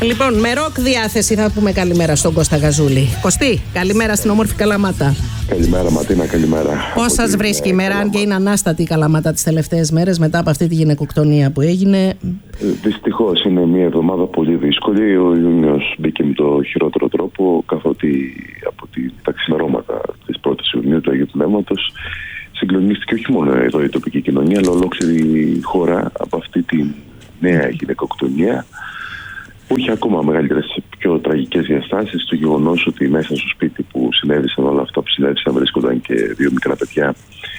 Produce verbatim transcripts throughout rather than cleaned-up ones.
Λοιπόν, με ροκ διάθεση θα πούμε καλημέρα στον Κώστα Γαζούλη. Κωστή, καλημέρα στην όμορφη Καλαμάτα. Καλημέρα Ματίνα, καλημέρα. Πώς σας βρίσκει η μέρα, αν και είναι ανάστατη η Καλαμάτα τις τελευταίες μέρες μετά από αυτή τη γυναικοκτονία που έγινε? Δυστυχώς είναι μια εβδομάδα πολύ δύσκολη. Ο Ιούνιος μπήκε με το χειρότερο τρόπο, καθότι από τα ξημερώματα της πρώτης Ιουνίου του Αγίου Πνεύματος συγκλονίστηκε όχι μόνο εδώ η τοπική κοινωνία, αλλά ολόκληρη η χώρα από αυτή τη νέα γυναικοκτονία, που είχε ακόμα μεγαλύτερες, πιο τραγικές διαστάσεις. Το γεγονός ότι μέσα στο σπίτι που συνέβησαν όλα αυτά που συνέβησαν βρίσκονταν και δύο μικρά παιδιά.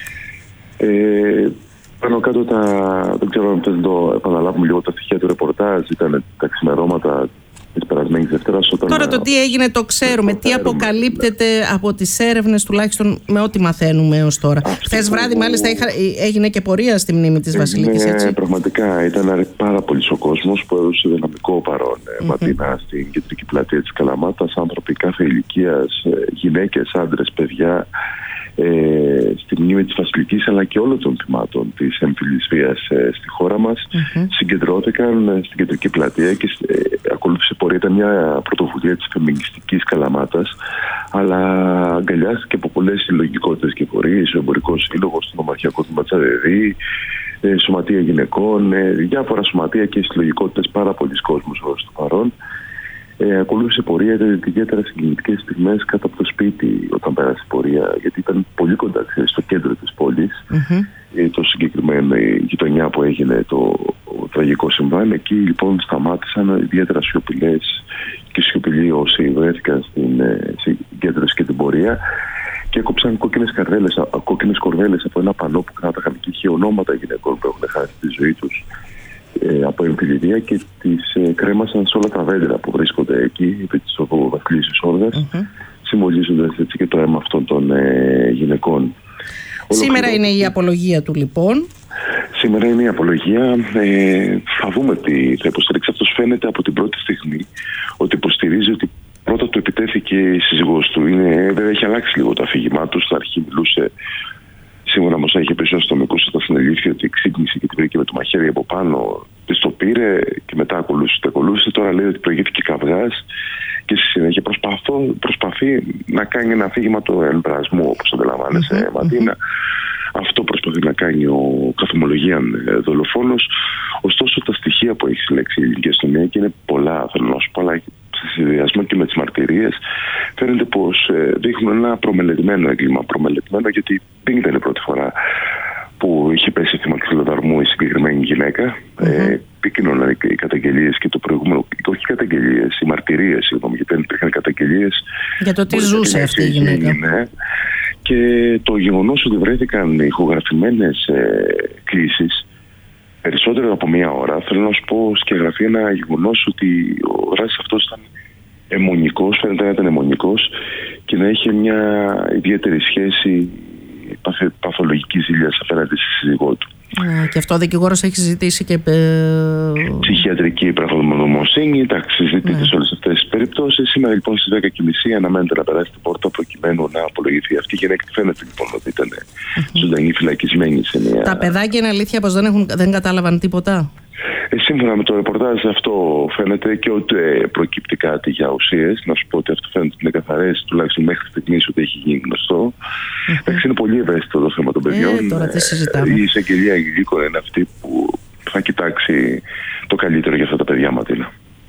Ε, πάνω κάτω τα, δεν ξέρω αν θες να το επαναλάβουμε λίγο τα στοιχεία του ρεπορτάζ. Ήταν τα ξημερώματα της περασμένης Δευτέρας. Τώρα το τι έγινε το ξέρουμε, τι αποκαλύπτεται από τις έρευνες, τουλάχιστον με ό,τι μαθαίνουμε έως τώρα. Χθες βράδυ μάλιστα είχα, έγινε και πορεία στη μνήμη της Βασιλικής, έτσι. Ναι, πραγματικά ήταν πάρα πολύ ο κόσμος που έδωσε δυναμικό παρόν. Mm-hmm. Ματίνα στην κεντρική πλατεία της Καλαμάτας, άνθρωποι κάθε ηλικίας, γυναίκες, άντρες, παιδιά, Ε, στη μνήμη της Βασιλικής, αλλά και όλων των θυμάτων της έμφυλης βίας ε, στη χώρα μας, mm-hmm. συγκεντρώθηκαν ε, στην κεντρική πλατεία και ε, ακολούθησε πορεία. Ήταν μια πρωτοβουλία της φεμινιστικής Καλαμάτας, αλλά αγκαλιάστηκε από πολλές συλλογικότητες και φορείς, ο Εμπορικός Σύλλογος, το Νομαρχιακό Τμήμα Τσαρεδί, ε, Σωματεία Γυναικών, ε, διάφορα σωματεία και συλλογικότητες, πάρα πολλοί κόσμος ως το παρόν. Ε, ακολούθησε πορεία, ήταν ιδιαίτερα συγκινητικές στιγμές κάτω από το σπίτι όταν πέρασε η πορεία, γιατί ήταν πολύ κοντά στο κέντρο της πόλης. Mm-hmm. Ε, το συγκεκριμένο η γειτονιά που έγινε το τραγικό συμβάν. Εκεί λοιπόν σταμάτησαν ιδιαίτερα σιωπηλές και σιωπηλοί όσοι βρέθηκαν στην συγκέντρωση και την πορεία και έκοψαν κόκκινες καρδέλες, κόκκινες κορδέλες από ένα πανό που κράταγαν και είχε ονόματα γυναικών που έχουν χάσει τη ζωή τους από εμφυλιδία και τις ε, κρέμασαν σε όλα τα δέντρα που βρίσκονται εκεί επί της Βασιλικής Όρδας, mm-hmm. συμβολίζοντας έτσι και το αίμα αυτών των ε, γυναικών. Σήμερα είναι η απολογία του λοιπόν. Σήμερα είναι η απολογία. Ε, θα δούμε τι θα υποστηρίξει. Αυτός φαίνεται από την πρώτη στιγμή ότι υποστηρίζει ότι πρώτα του επιτέθηκε η σύζυγός του. Είναι, βέβαια έχει αλλάξει λίγο το αφήγημά του. Στην αρχή μιλούσε, σύμφωνα με όσα είχε πει ο αστυνομικός όταν συνελήφθη, ότι ξύπνησε και την βρήκε με το μαχαίρι από πάνω, της το πήρε και μετά ακολούθησε. Το ακολούθησε. Τώρα λέει ότι προηγήθηκε καυγάς και στη συνέχεια προσπαθώ, προσπαθεί να κάνει ένα αφήγημα του εμπρασμού, όπως αντιλαμβάνεσαι, mm-hmm. Ματίνα. Αυτό προσπαθεί να κάνει ο καθομολογίαν δολοφόνος. Ωστόσο, τα στοιχεία που έχει συλλέξει η ελληνική αστυνομία, και είναι πολλά, θέλω να σου πω, αλλά σε συνδυασμό και με τις μαρτυρίες, φαίνεται πως ε, δείχνουν ένα προμελετημένο έγκλημα. Προμελετημένο γιατί δεν ήταν η πρώτη φορά που είχε πέσει θύμα ξυλοδαρμού η συγκεκριμένη γυναίκα. Mm-hmm. Ε, επικοινωναν οι καταγγελίες και το προηγούμενο, όχι οι καταγγελίες, οι μαρτυρίες, συγγνώμη, γιατί δεν υπήρχαν καταγγελίες. Για το τι ζούσε αυτή η γυναίκα. Ναι. Και το γεγονός ότι βρέθηκαν ηχογραφημένες ε, κλήσεις περισσότερο από μία ώρα, θέλω να σου πω, σκεγγραφεί ένα γεγονός ότι ο δράσης αυτός ήταν αιμονικός, φαίνεται να ήταν αιμονικός και να είχε μια ιδιαίτερη σχέση παθολογικής ζήλιας απέναντι στη σύζυγό του. Yeah, και αυτό ο δικηγόρος έχει ζητήσει και ψυχιατρική πραγματογνωμοσύνη. Εντάξει, συζητείται yeah. σε όλες αυτές τις περιπτώσεις. Σήμερα λοιπόν στις δέκα και μισή αναμένεται να περάσει την πόρτα προκειμένου να απολογηθεί αυτή η γυναίκα. Φαίνεται λοιπόν ότι ήταν mm-hmm. ζωντανή φυλακισμένη σε μια. Τα παιδάκια είναι αλήθεια πως δεν, έχουν, δεν κατάλαβαν τίποτα? Ε, σύμφωνα με το ρεπορτάζ αυτό φαίνεται, και ότι ε, προκύπτει κάτι για ουσίες. Να σου πω ότι αυτό φαίνεται ότι είναι καθαρές, τουλάχιστον μέχρι στιγμής, ότι έχει γίνει γνωστό. Mm-hmm. Εντάξει, είναι πολύ ευαίσθητο το θέμα των παιδιών. Ε, τώρα τι συζητάμε. Η εισαγγελία Γλίκο είναι αυτή που θα κοιτάξει το καλύτερο για αυτά τα παιδιά, Ματίνα.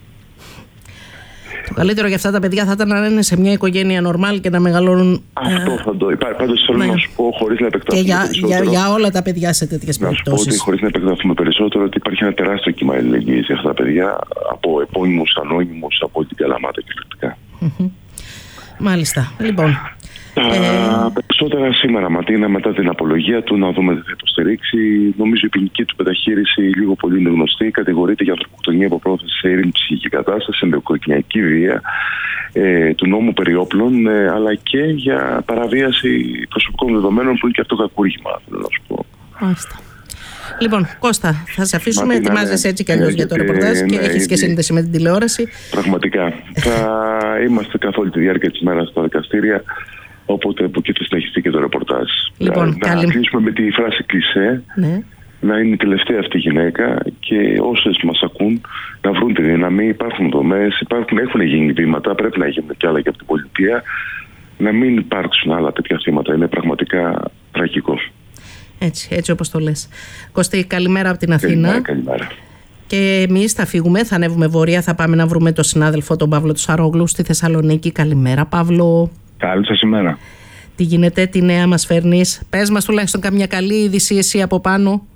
Το καλύτερο για αυτά τα παιδιά θα ήταν να είναι σε μια οικογένεια νορμάλ και να μεγαλώνουν. Αυτό ε... θα το υπάρχει. Πάντως θέλω ναι. να σου πω, χωρίς να επεκταθούμε και για, περισσότερο. Για, για όλα τα παιδιά σε τέτοιες περιπτώσεις. Να σου πω ότι χωρίς να επεκταθούμε περισσότερο, ότι υπάρχει ένα τεράστιο κύμα αλληλεγγύης για αυτά τα παιδιά, από επώνυμους, ανώνυμους, από όλη την Καλαμάτα κυριολεκτικά. Mm-hmm. Μάλιστα. Λοιπόν. Τα ε... περισσότερα σήμερα, Ματίνα, μετά την απολογία του, να δούμε τι θα υποστηρίξει. Νομίζω η ποινική του μεταχείριση λίγο πολύ είναι γνωστή. Κατηγορείται για ανθρωποκτονία από πρόθεση σε ήρεμη ψυχική κατάσταση, ενδοοικογενειακή βία, ε, του νόμου περί όπλων, ε, αλλά και για παραβίαση προσωπικών δεδομένων, που είναι και αυτό κακούργημα, θέλω να σου πω. Μάλιστα. Λοιπόν, Κώστα, θα σε αφήσουμε. Ετοιμάζεσαι έτσι κι αλλιώς για το ρεπορτάζ και ναι, έχεις και σύνδεση με την τηλεόραση. Πραγματικά. Θα είμαστε καθ' όλη τη διάρκεια της μέρας στα δικαστήρια. Οπότε από εκεί θα συνεχιστεί και το ρεπορτάζ. Λοιπόν, να καλή... κλείσουμε με τη φράση κλισέ. Ναι. να είναι η τελευταία αυτή γυναίκα και όσες μας ακούν να βρουν τη δύναμη. Υπάρχουν δομές, υπάρχουν, έχουν γίνει βήματα, πρέπει να γίνουν κι άλλα και από την πολιτεία, να μην υπάρξουν άλλα τέτοια θύματα. Είναι πραγματικά τραγικό. Έτσι, έτσι όπως το λες. Κωστή, καλημέρα από την Αθήνα. Καλημέρα, καλημέρα. Και εμείς θα φύγουμε, θα ανέβουμε βορεία, θα πάμε να βρούμε τον συνάδελφο τον Παύλο του Σαρόγλου στη Θεσσαλονίκη. Καλημέρα, Παύλο. Καλή σας ημέρα. Τι γίνεται, τι νέα μας φέρνεις? Πες μας τουλάχιστον καμιά καλή είδηση εσύ από πάνω.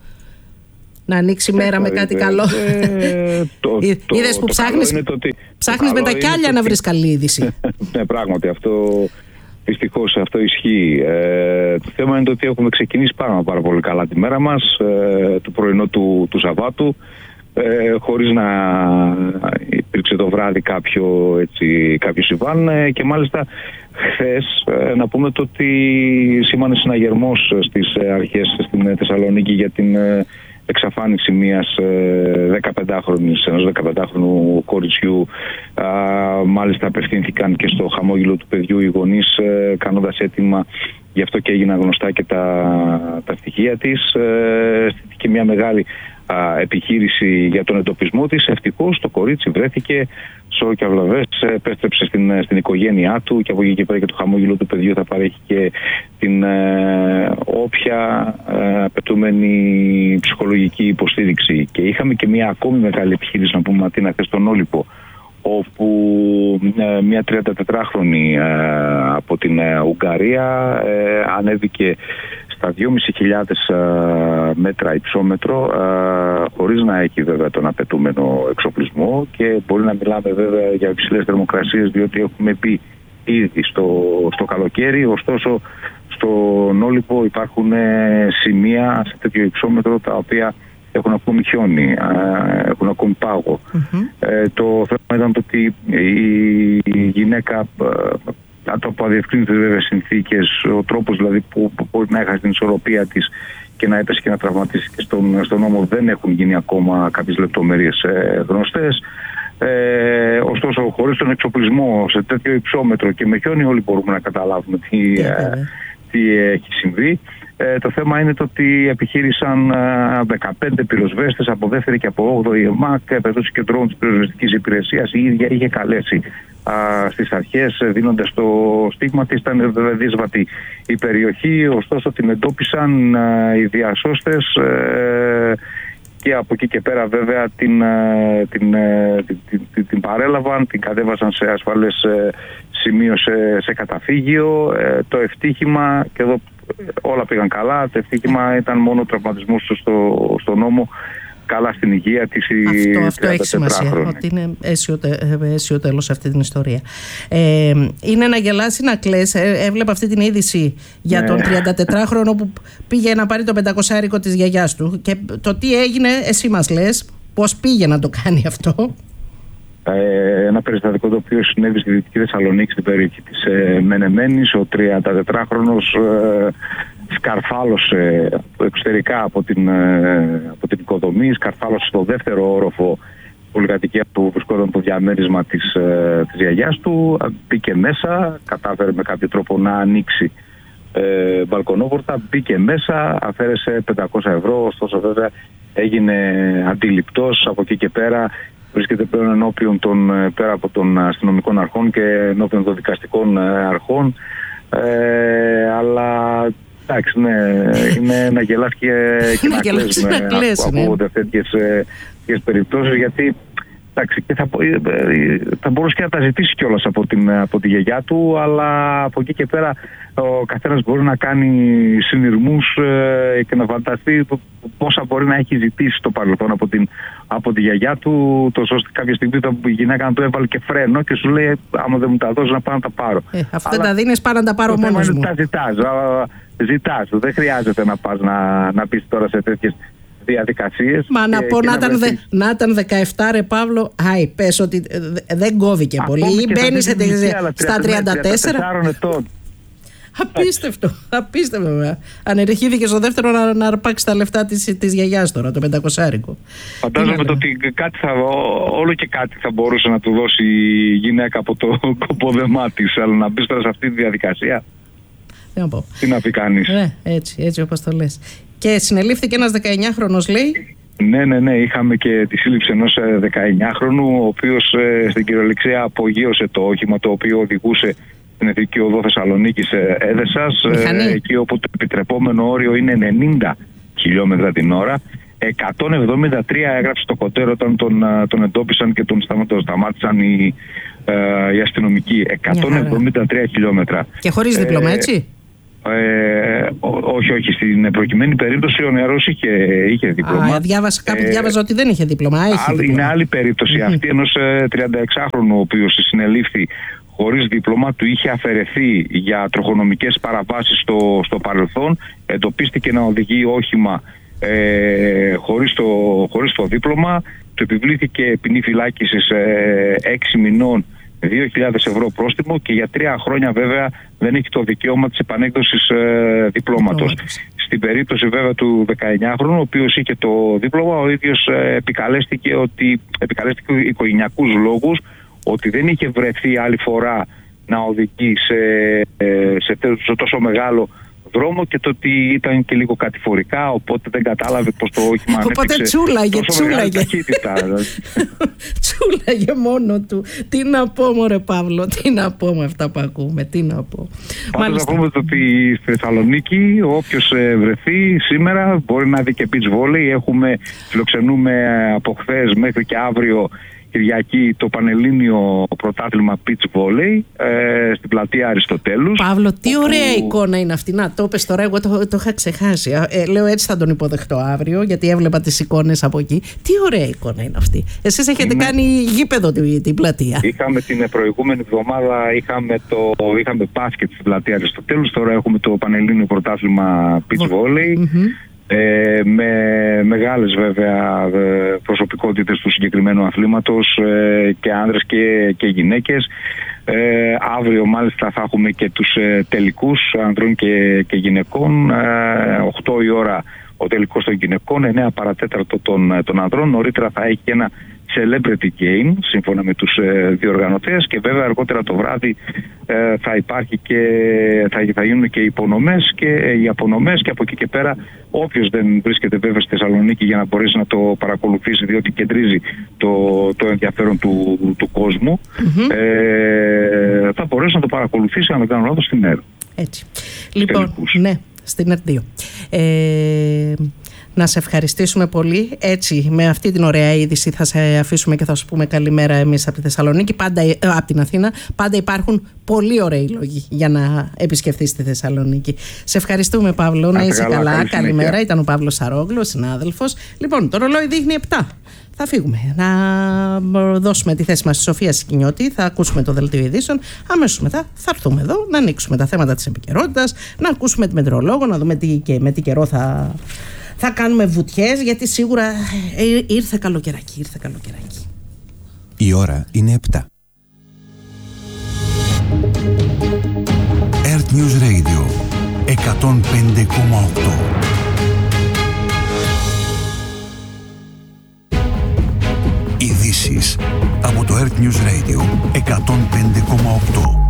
Να ανοίξει η μέρα με κάτι καλό. Ε, το, Είδες το, που το ψάχνεις, ότι, ψάχνεις με τα κιάλια να βρεις καλή είδηση. Ναι, πράγματι αυτό, δυστυχώς αυτό ισχύει. Ε, το θέμα είναι το ότι έχουμε ξεκινήσει πάρα, πάρα πολύ καλά τη μέρα μας, ε, το πρωινό του, του Σαββάτου, ε, χωρίς να υπήρξε το βράδυ κάποιο, έτσι, κάποιο συμβάν, ε, και μάλιστα χθες ε, να πούμε το ότι σήμανε συναγερμός στις αρχές στην Θεσσαλονίκη για την ε, εξαφάνιση μιας ε, δεκαπεντάχρονης, ενός δεκαπεντάχρονου κοριτσιού. Α, μάλιστα απευθύνθηκαν και στο χαμόγελο του παιδιού οι γονείς, ε, κάνοντας αίτημα, γι' αυτό και έγιναν γνωστά και τα, τα στοιχεία της. Ε, και μια μεγάλη α, επιχείρηση για τον εντοπισμό της. Ευτυχώς το κορίτσι βρέθηκε σώο και αυλαβές, επέστρεψε στην, στην οικογένειά του και από εκεί και πέρα και το χαμόγελο του παιδιού θα παρέχει και την ε, όποια ε, απαιτούμενη ψυχολογική υποστήριξη. Και είχαμε και μια ακόμη μεγάλη επιχείρηση, να πούμε, Ματίνα, χθες στον Όλυπο, όπου ε, μια τριαντατετράχρονη ε, από την ε, Ουγγαρία ε, ανέβηκε στα δυόμισι χιλιάδες ε, μέτρα υψόμετρο, ε, χωρίς να έχει βέβαια τον απαιτούμενο εξοπλισμό, και μπορεί να μιλάμε βέβαια για υψηλές θερμοκρασίες, διότι έχουμε πει ήδη στο, στο καλοκαίρι. Ωστόσο στον Όλυπο υπάρχουν ε, σημεία σε τέτοιο υψόμετρο τα οποία έχουν ακόμη χιόνι, έχουν ακόμη πάγο. Mm-hmm. Ε, το θέμα ήταν το ότι η γυναίκα, το από αδιευκρίνητες βέβαια συνθήκες, ο τρόπος δηλαδή που, που μπορεί να έχασε την ισορροπία της και να έπεσε και να τραυματίσει και στον, στον νόμο, δεν έχουν γίνει ακόμα κάποιες λεπτομέρειες ε, γνωστές. Ε, ωστόσο, χωρίς τον εξοπλισμό σε τέτοιο υψόμετρο και με χιόνι, όλοι μπορούμε να καταλάβουμε τι, yeah, ε, τι έχει συμβεί. Ε, το θέμα είναι το ότι επιχείρησαν ε, δεκαπέντε πυροσβέστες από δεύτερη και από όγδοη ΕΜΑΚ, επεδόση κεντρών της πυροσβεστικής υπηρεσίας. Η ίδια είχε καλέσει α, στις αρχές, δίνοντας το στίγμα της. Ήταν βέβαια δύσβατη η περιοχή, ωστόσο την εντόπισαν ε, οι διασώστες, ε, και από εκεί και πέρα βέβαια την, την, την, την, την παρέλαβαν, την κατέβασαν σε ασφαλές σημείο, σε, σε καταφύγιο. Ε, το ευτύχημα, και εδώ όλα πήγαν καλά, το ευτύχημα ήταν μόνο ο τραυματισμός στο, στο νόμο, καλά στην υγεία της. Αυτό, αυτό έχει σημασία, ότι είναι αίσιο, αίσιο τέλος σε αυτή την ιστορία. Ε, είναι να γελάσει να κλαις. Ε, έβλεπα αυτή την είδηση για τον τριαντατετράχρονο που πήγε να πάρει το πεντακόσιαρικο της γιαγιάς του, και το τι έγινε εσύ μας λες, πώς πήγε να το κάνει αυτό. Ε, ένα περιστατικό το οποίο συνέβη στη Δυτική Θεσσαλονίκη, στην περιοχή της ε, Μενεμένης. Ο τριαντατετράχρονος ε, σκαρφάλωσε εξωτερικά από την, ε, από την οικοδομή, σκαρφάλωσε στο δεύτερο όροφο πολυκατοικία που βρισκόταν το διαμέρισμα της, ε, της γιαγιάς του, μπήκε μέσα, κατάφερε με κάποιο τρόπο να ανοίξει ε, μπαλκονόπορτα, μπήκε μέσα, αφαίρεσε πεντακόσια ευρώ, ωστόσο βέβαια έγινε αντιληπτός. Από εκεί και πέρα βρίσκεται πλέον ενώπιον των, πέρα από των αστυνομικών αρχών και ενώπιον των δικαστικών αρχών. Ε, αλλά εντάξει, ναι, είναι να γελάς και, και να κλαις με ακούγονται τέτοιες, τέτοιες περιπτώσεις, γιατί εντάξει, και θα, θα μπορούσε και να τα ζητήσει κιόλας από, την, από τη γιαγιά του, αλλά από εκεί και πέρα ο καθένας μπορεί να κάνει συνειρμούς ε, και να φανταστεί πόσα μπορεί να έχει ζητήσει στο παρελθόν από, την, από τη γιαγιά του, τόσο ώστε κάποια στιγμή η γυναίκα να του έβαλε και φρένο και σου λέει άμα δεν μου τα δώσει να πάω να τα πάρω. Ε, αυτά αλλά τα δίνεις, πάω να τα πάρω μόνος μου. Τα ζητάς, ζητάς, δεν χρειάζεται να πας να, να πεις τώρα σε τέτοιες διαδικασίες. Μα να πω να, να, δε, να ήταν δεκαεπτά ρε Παύλο, άι, πες ότι δεν κόβει και πολύ, ή μπαίνει στα τριάντα τέσσερα. Απίστευτο, απίστευτο. Ανερχήθηκε στο δεύτερο να, να αρπάξει τα λεφτά της, της γιαγιάς τώρα, το πεντακόσιαρικο. Φαντάζομαι το ότι κάτι θα, όλο και κάτι θα μπορούσε να του δώσει η γυναίκα από το κοπόδεμά της, αλλά να μπει τώρα σε αυτή τη διαδικασία. Τι να πω. Τι να πει κανείς. Ναι, έτσι, έτσι όπως το λες. Και συνελήφθηκε ένας δεκαεννιάχρονος, λέει. Ναι, ναι, ναι. Είχαμε και τη σύλληψη ενός δεκαεννιάχρονου, ο οποίος ε, στην κυριολεξία απογείωσε το όχημα το οποίο οδηγούσε στην Εθνική Οδό Θεσσαλονίκης Έδεσσας, ε, εκεί όπου το επιτρεπόμενο όριο είναι ενενήντα χιλιόμετρα την ώρα. εκατόν εβδομήντα τρία έγραψε το κοντέρ όταν τον, τον εντόπισαν και τον σταμάτησαν οι, ε, οι αστυνομικοί. εκατόν εβδομήντα τρία χιλιόμετρα. Και χωρίς ε, δίπλωμα, έτσι. Ε, ό, όχι, όχι. Στην προκειμένη περίπτωση ο νεαρός είχε, είχε δίπλωμα. Α, διάβασα, κάπου ε, διάβαζα ότι δεν είχε δίπλωμα. Έχει άλλη, δίπλωμα. Είναι άλλη περίπτωση αυτή ενός τριανταεξάχρονου, ο οποίος συνελήφθη χωρίς δίπλωμα, του είχε αφαιρεθεί για τροχονομικές παραβάσεις στο, στο παρελθόν. Εντοπίστηκε να οδηγεί όχημα ε, χωρίς, το, χωρίς το δίπλωμα. Του επιβλήθηκε ποινή φυλάκισης ε, έξι μηνών, δύο χιλιάδες ευρώ πρόστιμο, και για τρία χρόνια βέβαια δεν έχει το δικαίωμα της επανέκδοσης ε, διπλώματος. Στην περίπτωση βέβαια του δεκαεννιάχρονου, ο οποίος είχε το δίπλωμα, ο ίδιος ε, επικαλέστηκε, ότι, επικαλέστηκε οικογενειακούς λόγους, ότι δεν είχε βρεθεί άλλη φορά να οδηγεί σε, σε, σε τόσο μεγάλο δρόμο, και το ότι ήταν και λίγο κατηφορικά, οπότε δεν κατάλαβε πως το όχημα οπότε τσούλαγε, τσούλαγε. Τσούλαγε μόνο του. Τι να πω, μωρέ Παύλο, τι να πω με αυτά που ακούμε, τι να πω. Πάντως να πούμε ότι στη Θεσσαλονίκη όποιος βρεθεί σήμερα μπορεί να δει και beach volley. Έχουμε, φιλοξενούμε από χθες μέχρι και αύριο Κυριακή το Πανελλήνιο Πρωτάθλημα beach volley ε, στην πλατεία Αριστοτέλους. Παύλο, τι όπου... ωραία εικόνα είναι αυτή. Να, το πες τώρα, εγώ το, το είχα ξεχάσει. Ε, λέω έτσι θα τον υποδεχτώ αύριο, γιατί έβλεπα τις εικόνες από εκεί. Τι ωραία εικόνα είναι αυτή. Εσείς έχετε είναι... κάνει γήπεδο την, την πλατεία. Είχαμε την προηγούμενη εβδομάδα, είχαμε, το, είχαμε μπάσκετ στην πλατεία Αριστοτέλους. Τώρα έχουμε το Πανελλήνιο Πρωτάθλημα beach volley. Mm-hmm. Ε, με μεγάλες βέβαια προσωπικότητες του συγκεκριμένου αθλήματος, ε, και άνδρες και, και γυναίκες. Ε, αύριο μάλιστα θα έχουμε και τους ε, τελικούς ανδρών και, και γυναικών. Ε, οκτώ η ώρα ο τελικός των γυναικών, εννέα παρατέταρτο των, των ανδρών. Νωρίτερα θα έχει και ένα celebrity game σύμφωνα με τους ε, διοργανωτές, και βέβαια αργότερα το βράδυ ε, θα υπάρχει και θα, θα γίνουν και οι υπονομές και ε, οι απονομές, και από εκεί και πέρα όποιος δεν βρίσκεται βέβαια στη Θεσσαλονίκη για να μπορέσει να το παρακολουθήσει, διότι κεντρίζει το, το ενδιαφέρον του, του κόσμου, mm-hmm. ε, θα μπορέσει να το παρακολουθήσει, αν δεν κάνω λάθος, στην ΕΡ. Έτσι. Λοιπόν, ναι, στην ΕΡ δύο. Ε, να σε ευχαριστήσουμε πολύ. Έτσι, με αυτή την ωραία είδηση θα σε αφήσουμε και θα σου πούμε καλημέρα εμείς από τη Θεσσαλονίκη, πάντα, ε, από την Αθήνα. Πάντα υπάρχουν πολύ ωραίοι λόγοι για να επισκεφθείς τη Θεσσαλονίκη. Σε ευχαριστούμε, Παύλο. Να είσαι καλά. καλά. Καλημέρα. Ήταν ο Παύλος Σαρόγλου, συνάδελφος. Λοιπόν, το ρολόι δείχνει επτά. Θα φύγουμε. Να δώσουμε τη θέση μας στη Σοφία Σικινιώτη. Θα ακούσουμε το δελτίο ειδήσεων. Αμέσως μετά θα έρθουμε εδώ να ανοίξουμε τα θέματα της επικαιρότητας, να ακούσουμε τη μετεωρολόγο, να δούμε τι, και με τι καιρό θα. Θα κάνουμε βουτιές, γιατί σίγουρα ήρθε καλοκαιράκι, ήρθε καλοκαιράκι. Η ώρα είναι επτά. Earth News Radio εκατόν πέντε κόμμα οκτώ. Ειδήσεις από το Earth News Radio εκατόν πέντε κόμμα οκτώ.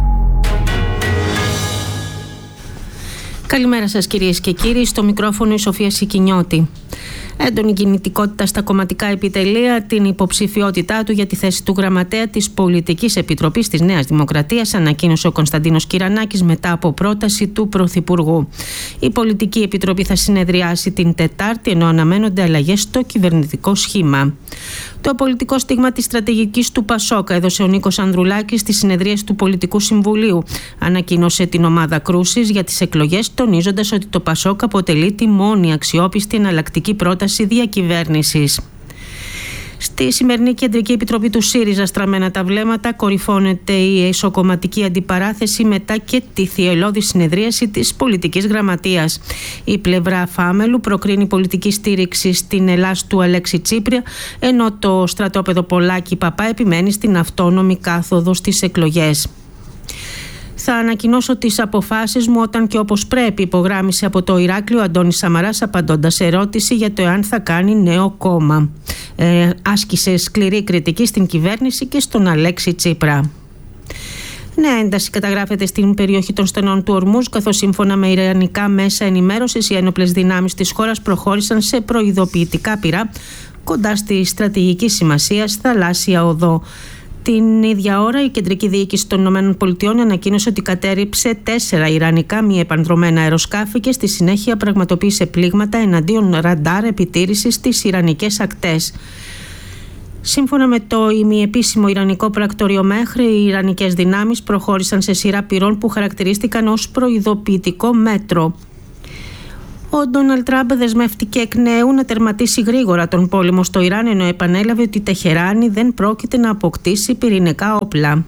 Καλημέρα σας κυρίες και κύριοι, στο μικρόφωνο η Σοφία Σικινιώτη. Έντονη κινητικότητα στα κομματικά επιτελεία, την υποψηφιότητά του για τη θέση του γραμματέα της Πολιτικής Επιτροπής της Νέας Δημοκρατίας ανακοίνωσε ο Κωνσταντίνος Κυρανάκης μετά από πρόταση του Πρωθυπουργού. Η Πολιτική Επιτροπή θα συνεδριάσει την Τετάρτη, ενώ αναμένονται αλλαγές στο κυβερνητικό σχήμα. Το πολιτικό στίγμα της στρατηγικής του Πασόκα έδωσε ο Νίκος Ανδρουλάκης στις συνεδρίες του Πολιτικού Συμβουλίου. Ανακοίνωσε την ομάδα κρούσης για τις εκλογές, τονίζοντας ότι το Πασόκ αποτελεί τη μόνη αξιόπιστη εναλλακτική πρόταση διακυβέρνησης. Στη σημερινή Κεντρική Επιτροπή του ΣΥΡΙΖΑ στραμμένα τα βλέμματα, κορυφώνεται η ισοκομματική αντιπαράθεση μετά και τη θυελλώδη συνεδρίαση της πολιτικής γραμματείας. Η πλευρά Φάμελου προκρίνει πολιτική στήριξη στην Ελλάς του Αλέξη Τσίπρια, ενώ το στρατόπεδο Πολάκη Παπά επιμένει στην αυτόνομη κάθοδο στις εκλογές. Θα ανακοινώσω τις αποφάσεις μου όταν και όπως πρέπει, υπογράμμισε από το Ηράκλειο Αντώνης Σαμαράς, απαντώντας σε ερώτηση για το εάν θα κάνει νέο κόμμα. Ε, άσκησε σκληρή κριτική στην κυβέρνηση και στον Αλέξη Τσίπρα. Νέα ένταση καταγράφεται στην περιοχή των στενών του Ορμούζ, καθώς σύμφωνα με ιρανικά μέσα ενημέρωσης οι ένοπλες δυνάμεις της χώρας προχώρησαν σε προειδοποιητικά πυρά κοντά στη στρατηγική σημασίας θαλάσσια οδό. Την ίδια ώρα, η κεντρική διοίκηση των ΗΠΑ ανακοίνωσε ότι κατέρριψε τέσσερα ιρανικά μη επανδρωμένα αεροσκάφη και στη συνέχεια πραγματοποίησε πλήγματα εναντίον ραντάρ επιτήρησης στις ιρανικές ακτές. Σύμφωνα με το ημιεπίσημο ιρανικό πρακτορείο Μέχρι, οι ιρανικές δυνάμεις προχώρησαν σε σειρά πυρών που χαρακτηρίστηκαν ως προειδοποιητικό μέτρο. Ο Ντόναλντ Τραμπ δεσμεύτηκε εκ νέου να τερματίσει γρήγορα τον πόλεμο στο Ιράν, ενώ επανέλαβε ότι η Τεχεράνη δεν πρόκειται να αποκτήσει πυρηνικά όπλα.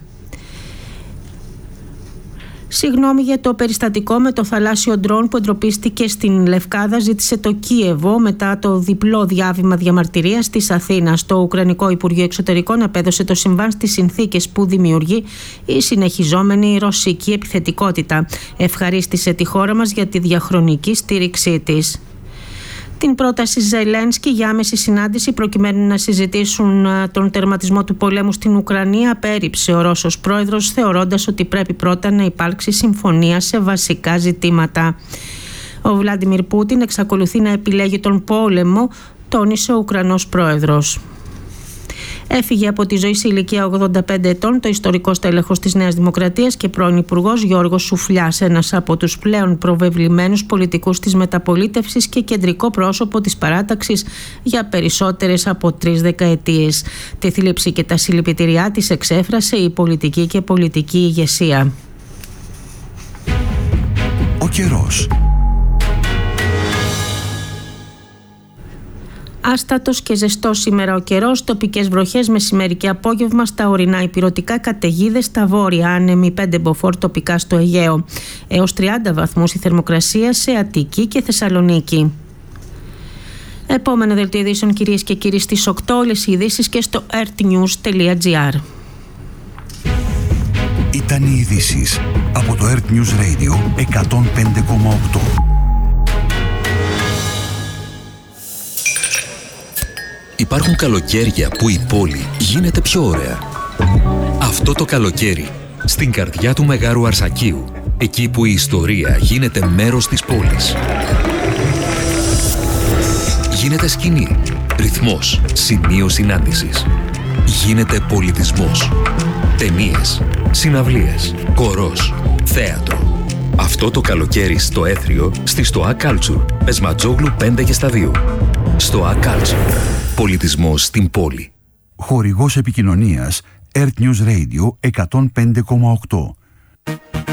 Συγγνώμη για το περιστατικό με το θαλάσσιο ντρόν που εντροπίστηκε στην Λευκάδα, ζήτησε το Κίεβο μετά το διπλό διάβημα διαμαρτυρίας της Αθήνας. Το Ουκρανικό Υπουργείο Εξωτερικών απέδωσε το συμβάν στις συνθήκες που δημιουργεί η συνεχιζόμενη ρωσική επιθετικότητα. Ευχαρίστησε τη χώρα μας για τη διαχρονική στήριξή της. Την πρόταση Ζελένσκι για άμεση συνάντηση προκειμένου να συζητήσουν τον τερματισμό του πολέμου στην Ουκρανία απέρριψε ο Ρώσος πρόεδρος, θεωρώντας ότι πρέπει πρώτα να υπάρξει συμφωνία σε βασικά ζητήματα. Ο Βλάντιμιρ Πούτιν εξακολουθεί να επιλέγει τον πόλεμο, τόνισε ο Ουκρανός πρόεδρος. Έφυγε από τη ζωή σε ηλικία ογδόντα πέντε ετών το ιστορικό στέλεχος της Νέας Δημοκρατίας και πρώην υπουργός Γιώργος Σουφλιάς, ένας από τους πλέον προβεβλημένους πολιτικούς της μεταπολίτευσης και κεντρικό πρόσωπο της παράταξης για περισσότερες από τρεις δεκαετίες. Τη θλίψη και τα συλληπιτήριά της εξέφρασε η πολιτική και πολιτική ηγεσία. Ο καιρός. Άστατος και ζεστός σήμερα ο καιρός, τοπικές βροχές μεσημέρι και απόγευμα στα ορεινά, υπηρετικά καταιγίδες στα βόρεια, άνεμοι πέντε μποφόρ τοπικά στο Αιγαίο. Έως τριάντα βαθμούς η θερμοκρασία σε Αττική και Θεσσαλονίκη. Επόμενο δελτίο ειδήσεων, κυρίες και κύριοι, στις οκτώ, όλες οι ειδήσεις και στο earthnews τελεία gr. Ήταν οι ειδήσεις από το Earth News Radio εκατόν πέντε κόμμα οκτώ. Υπάρχουν καλοκαίρια που η πόλη γίνεται πιο ωραία. Αυτό το καλοκαίρι, στην καρδιά του Μεγάρου Αρσακίου, εκεί που η ιστορία γίνεται μέρος της πόλης. Γίνεται σκηνή, ρυθμός, σημείο συνάντησης. Γίνεται πολιτισμός. Ταινίες, συναυλίες, χορός, θέατρο. Αυτό το καλοκαίρι στο Έθριο, στη Στοά Culture, Πεσματζόγλου πέντε και στα δύο. Στοά Culture. Πολιτισμός στην πόλη. Χορηγός επικοινωνίας Earth News Radio εκατόν πέντε κόμμα οκτώ.